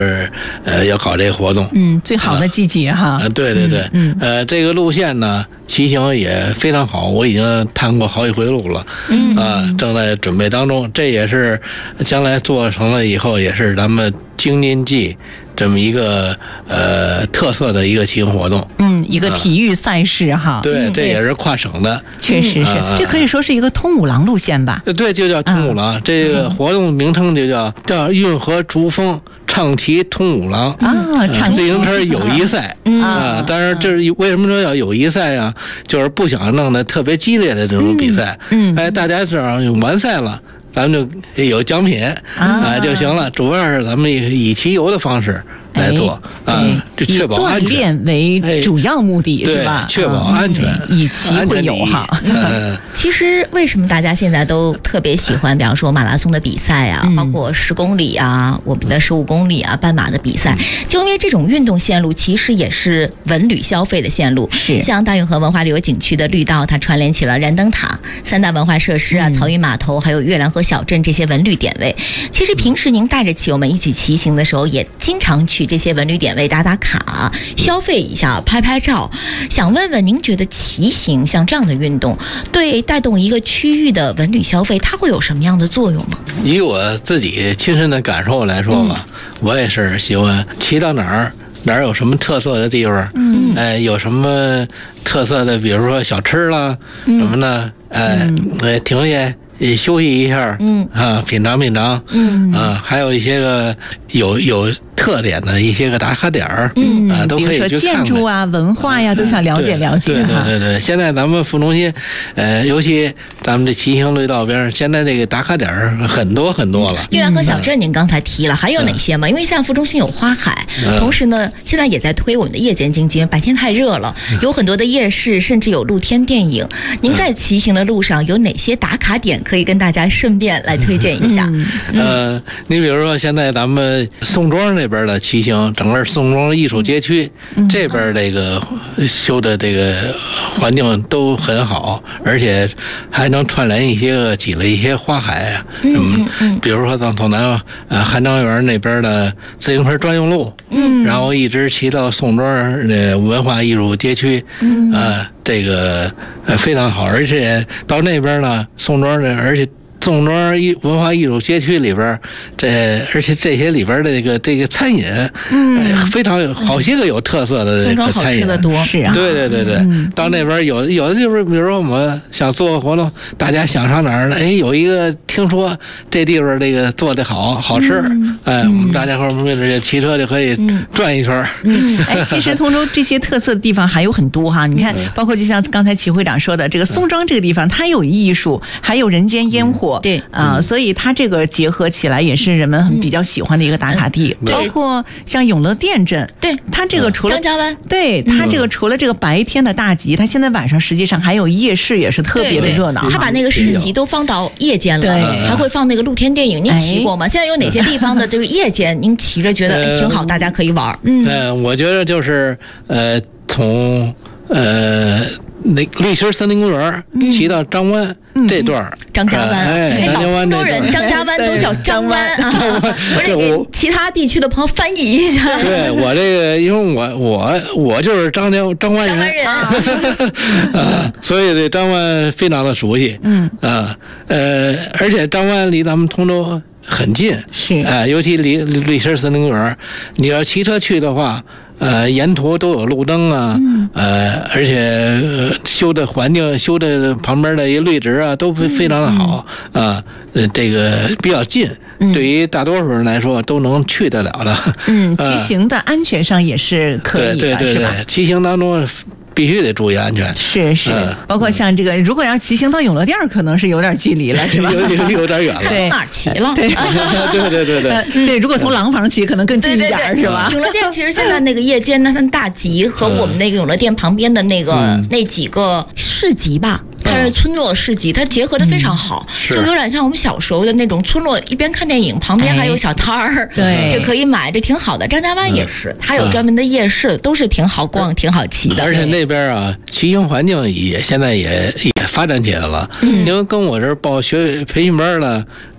要搞这个活动。 最好的季节哈。 对对对，这个路线呢，骑行也非常好，我已经探过好几回路了，正在准备当中。这也是将来做成了以后，也是咱们京津冀这么一个特色的一个骑行活动。 一个体育赛事哈。 对，这也是跨省的。 确实是，这可以说是一个通五郎路线吧？ 对，就叫通五郎。这个活动名称就叫运河逐风畅骑通五郎自行车友谊赛当然，这是为什么说要友谊赛啊？就是不想弄得特别激烈的这种比赛。大家只要完赛了，咱们就有奖品就行了。主要是咱们以骑游的方式来做就确保安全， 以锻炼为主要目的是吧？ 确保安全， 以骑会友哈。 其实为什么大家现在都特别喜欢，比方说马拉松的比赛啊，包括10公里啊，我们的15公里啊，半马的比赛，就因为这种运动线路其实也是文旅消费的线路。是像大运河文化旅游景区的绿道，它串联起了燃灯塔、3大文化设施啊、曹云码头，还有月兰河小镇这些文旅点位。其实平时您带着骑友们一起骑行的时候，也经常去这些文旅点位打打卡，消费一下，拍拍照。想问问您，觉得骑行像这样的运动，对带动一个区域的文旅消费，它会有什么样的作用吗？ 以我自己亲身的感受来说吧，我也是喜欢骑到哪儿有什么特色的地方，有什么特色的，比如说小吃啦，什么的，停下休息一下，品尝品尝，还有一些个有特点的一些个打卡点儿，都可以去看看。比如说建筑啊、文化呀，都想了解了解。对，现在咱们副中心，尤其咱们这骑行绿道边，现在这个打卡点儿很多很多了。 月兰河小镇您刚才提了，还有哪些吗？因为现在副中心有花海，同时呢，现在也在推我们的夜间经济，白天太热了，有很多的夜市，甚至有露天电影。您在骑行的路上有哪些打卡点可以跟大家顺便来推荐一下？ 你比如说现在咱们宋庄那边的骑行，整个宋庄艺术街区这边这个修的这个环境都很好，而且还能串联起了一些花海啊，比如说从咱汉张园那边的自行车专用路，然后一直骑到宋庄的文化艺术街区，这个非常好，而且到那边呢，宋庄的，而且宋庄文化艺术街区里边，而且这些里边的这个餐饮，非常好些个有特色的这个餐饮， 是啊， 对，到那边有的就是，比如说我们想做个活动，大家想上哪儿呢？有一个听说这地方这个做的好吃，我们大家伙为了骑车就可以转一圈。 其实通州这些特色的地方还有很多哈，你看，包括就像刚才齐会长说的，这个宋庄这个地方，它有艺术，还有人间烟火。 对所以它这个结合起来也是人们比较喜欢的一个打卡地。包括像永乐店镇， 对， 它这个除了张家湾， 对，它这个除了这个白天的大集，它现在晚上实际上还有夜市，也是特别的热闹。 它把那个市集都放到夜间了，还会放那个露天电影。您骑过吗？现在有哪些地方的这个夜间您骑着觉得挺好，大家可以玩？ 我觉得就是从那绿心森林公园骑到张湾这段， 张家湾， 张家湾这人张家湾都叫张湾啊。不是给其他地区的朋友翻译一下。 对，我这个，因为我就是张湾人所以对张湾非常的熟悉。而且张湾离咱们通州很近， 是尤其离绿心森林公园，你要骑车去的话。沿途都有路灯啊，而且修的环境、修的旁边的一个绿植啊，都非常的好啊。这个比较近，对于大多数人来说都能去得了的。 骑行的安全上也是可以的， 对， 是吧？ 骑行当中必须得注意安全。 是，包括像这个，如果要骑行到永乐店，可能是有点距离了，是吧？ 有点远了。 对，哪儿骑了？ 对，如果从廊坊骑，可能更近一点，是吧？ 永乐店其实现在那个夜间那大集和我们那个永乐店旁边的那几个市集吧。它是村落市集，它结合的非常好，就有点像我们小时候的那种村落，一边看电影，旁边还有小摊儿， 对， 就可以买，这挺好的。张家湾也是，它有专门的夜市，都是挺好逛、挺好骑的。 而且那边啊，骑行环境现在也发展起来了。因为跟我这儿报学培训班的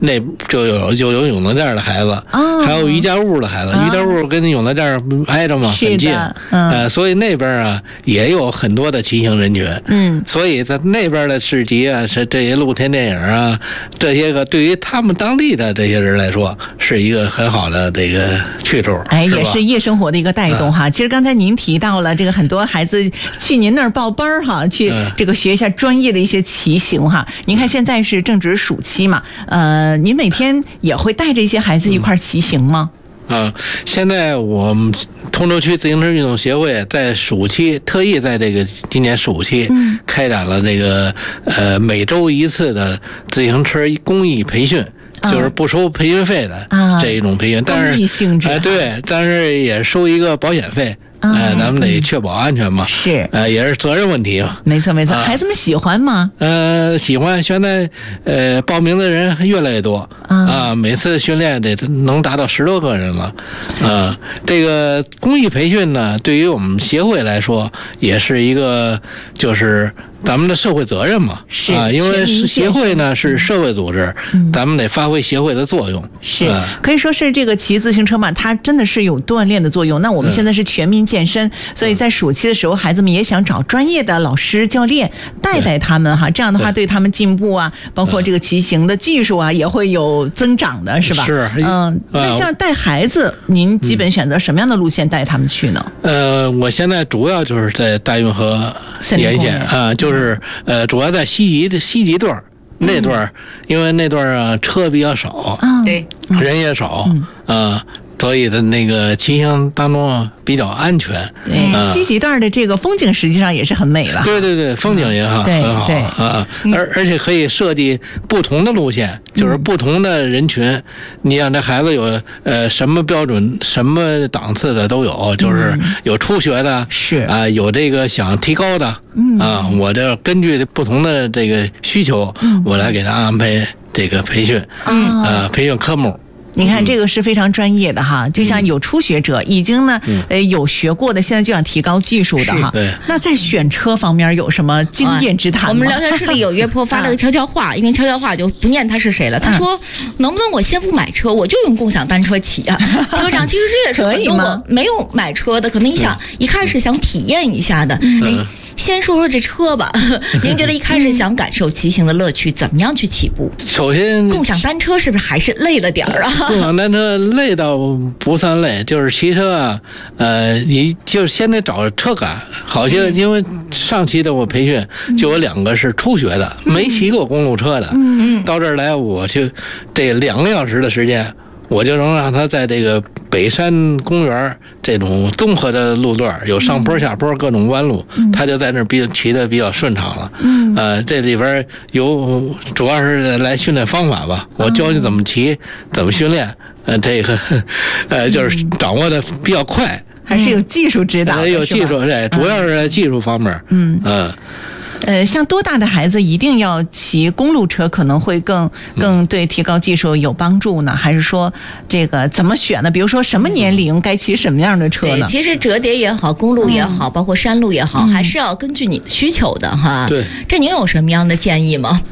那就有永乐店的孩子，还有瑜伽屋的孩子，瑜伽屋跟永乐店挨着嘛，很近，所以那边啊也有很多的骑行人群，所以在那边的市集啊，是这些露天电影啊，这些个对于他们当地的这些人来说，是一个很好的这个去处， 也是夜生活的一个带动哈。其实刚才您提到了这个很多孩子去您那儿报班哈，去这个学一下专业的一些骑行哈。您看现在是正值暑期嘛，您每天也会带着一些孩子一块儿骑行吗？ 现在我们通州区自行车运动协会在暑期特意在这个今年暑期开展了这个每周一次的自行车公益培训。就是不收培训费的这一种培训，但是对，但是也收一个保险费。咱们得确保安全嘛， 是， 也是责任问题嘛。 没错没错，孩子们喜欢吗？ 喜欢。现在报名的人越来越多每次训练得能达到10多个人了。这个公益培训呢，对于我们协会来说，也是一个就是咱们的社会责任嘛。 是因为协会呢是社会组织，咱们得发挥协会的作用。 是，可以说是这个骑自行车嘛，它真的是有锻炼的作用。那我们现在是全民健身，所以在暑期的时候，孩子们也想找专业的老师教练带他们哈，这样的话对他们进步啊，包括这个骑行的技术啊，也会有增长的，是吧？ 是。 那像带孩子，您基本选择什么样的路线带他们去呢？ 我现在主要就是在大运河沿线就是主要在西极段那段，因为那段啊车比较少， 对， 人也少所以的那个骑行当中比较安全。 对，西极段的这个风景实际上也是很美了。 对，风景也好，很好而且可以设计不同的路线，就是不同的人群。你让这孩子有什么标准、什么档次的都有，就是有初学的， 是有这个想提高的，我这根据不同的这个需求，我来给他安排这个培训，培训科目。 你看这个是非常专业的哈，就像有初学者已经呢，有学过的，现在就想提高技术的哈。 对。 那在选车方面有什么经验之谈吗？ 我们聊天室里有约坡发了个悄悄话，因为悄悄话就不念他是谁了。他说：“能不能我先不买车，我就用共享单车骑啊？”车上其实这也是很多我没有买车的，可能你想一开始想体验一下的，先说说这车吧。您觉得一开始想感受骑行的乐趣，怎么样去起步？ 首先， 共享单车是不是还是累了点儿啊？ 共享单车累倒不算累，就是骑车啊，你就先得找车感。好些，因为上期的我培训就有2个是初学的，没骑过公路车的，到这儿来我就这2个小时的时间。我就能让他在这个北山公园这种综合的路段，有上坡下坡各种弯路，他就在那儿骑得比较顺畅了。这里边有主要是来训练方法吧，我教你怎么骑，怎么训练。这个就是掌握的比较快， 还是有技术指导的， 有技术，主要是在技术方面。 像多大的孩子一定要骑公路车，可能会更对提高技术有帮助呢？还是说这个怎么选呢？比如说什么年龄该骑什么样的车呢？ 其实折叠也好，公路也好，包括山路也好，还是要根据你的需求的哈。 对， 这您有什么样的建议吗？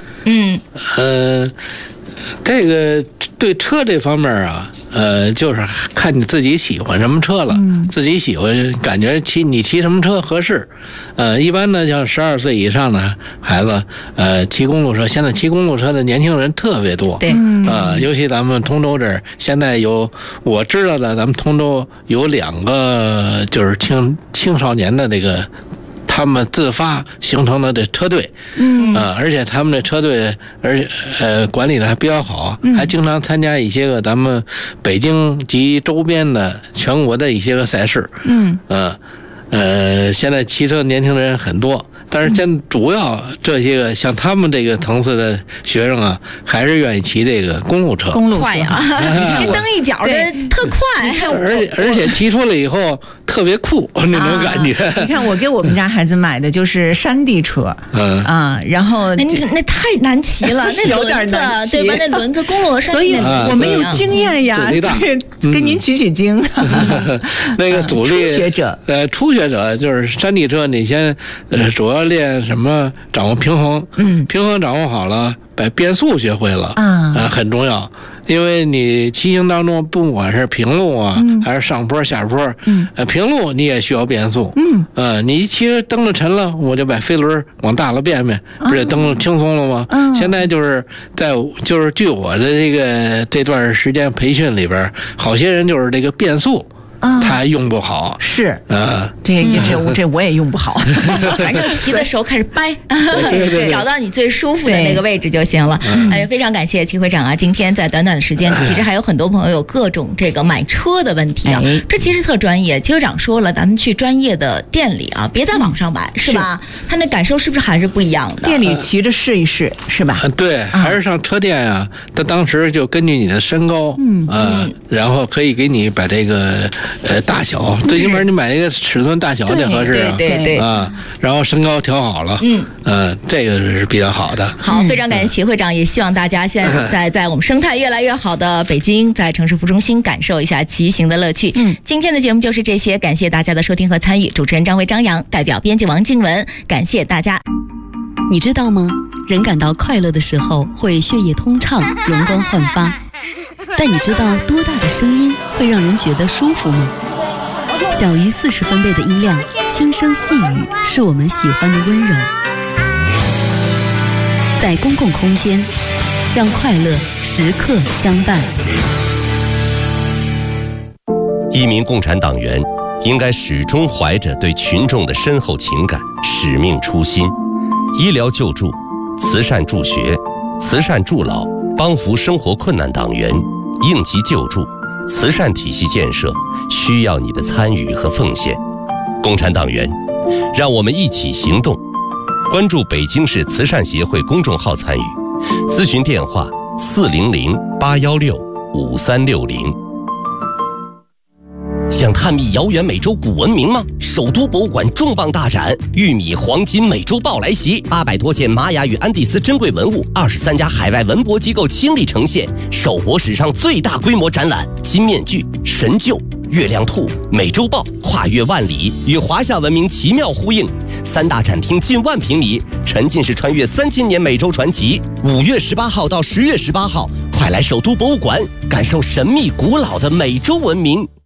这个对车这方面啊，就是看你自己喜欢什么车了，自己喜欢感觉你骑什么车合适。一般呢，像12岁以上的孩子，骑公路车，现在骑公路车的年轻人特别多。 对， 尤其咱们通州这儿，现在我知道的，咱们通州有2个就是青少年的这个。他们自发形成的这车队，而且他们这车队，管理的还比较好，还经常参加一些个咱们北京及周边的全国的一些个赛事，现在骑车年轻人很多，但是主要这些个像他们这个层次的学生啊，还是愿意骑这个公路车， 快呀，这蹬一脚的特快， 而且骑出来以后特别酷那种感觉。 你看我给我们家孩子买的就是山地车，然后那太难骑了，那有点难骑， 对吧？那轮子公路山， 所以我没有经验呀，所以跟您取经。 那个阻力初学者就是山地车，你先主要练什么？掌握平衡，平衡掌握好了， 把变速学会了很重要。因为你骑行当中，不管是平路啊，还是上坡下坡，平路你也需要变速，你其实蹬着沉了，我就把飞轮往大了变，不是蹬轻松了吗？现在就是据我的这段时间培训里边，好些人就是这个变速。他用不好是这我也用不好， 反正骑的时候开始掰，对，找到你最舒服的那个位置就行了。哎，非常感谢齐会长啊！今天在短短的时间，其实还有很多朋友有各种这个买车的问题啊，这其实特专业。齐会长说了，咱们去专业的店里啊，别在网上买，是吧？他那感受是不是还是不一样的？ 店里骑着试一试，是吧？ 对，还是上车店啊。他当时就根据你的身高，然后可以给你把这个。大小最起码你买一个尺寸大小得合适啊， 对啊，然后身高调好了，这个是比较好的。 好，非常感谢齐会长，也希望大家现在我们生态越来越好的北京，在城市服中心感受一下骑行的乐趣。今天的节目就是这些，感谢大家的收听和参与。主持人张维、张扬，代表编辑王静文，感谢大家。 你知道吗？人感到快乐的时候会血液通畅，容光焕发。但你知道多大的声音会让人觉得舒服吗？小于40分贝的音量，轻声细语，是我们喜欢的温柔。在公共空间，让快乐时刻相伴。 一名共产党员应该始终怀着对群众的深厚情感、使命初心。医疗救助、慈善助学、慈善助老，帮扶生活困难党员，应急救助、慈善体系建设需要你的参与和奉献。共产党员，让我们一起行动。关注北京市慈善协会公众号参与，咨询电话400-816-5360。想探秘遥远美洲古文明吗？首都博物馆重磅大展“玉米黄金美洲豹”来袭，800多件玛雅与安第斯珍贵文物，23家海外文博机构倾力呈现，首博史上最大规模展览，金面具、神鹫、月亮兔、美洲豹跨越万里，与华夏文明奇妙呼应。3大展厅近1万平米，沉浸式穿越3000年美洲传奇。5月18号到10月18号，快来首都博物馆感受神秘古老的美洲文明。